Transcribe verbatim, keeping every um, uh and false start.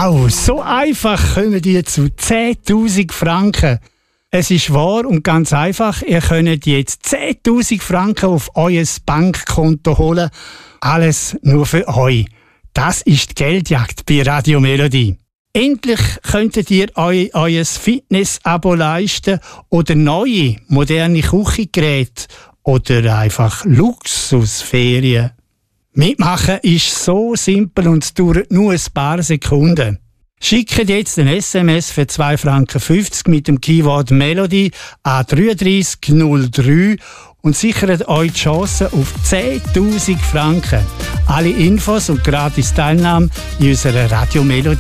Wow, so einfach kommen die zu zehntausend Franken. Es ist wahr und ganz einfach, ihr könnt jetzt zehntausend Franken auf euer Bankkonto holen. Alles nur für euch. Das ist die Geldjagd bei Radio Melodie. Endlich könntet ihr euch euer Fitness-Abo leisten oder neue, moderne Küchengeräte oder einfach Luxusferien. Mitmachen ist so simpel und es dauert nur ein paar Sekunden. Schickt jetzt ein S M S für zwei Franken fünfzig mit dem Keyword Melody an drei drei null drei und sichert euch die Chance auf zehntausend Franken. Alle Infos und gratis Teilnahme in unserer Radio Melodie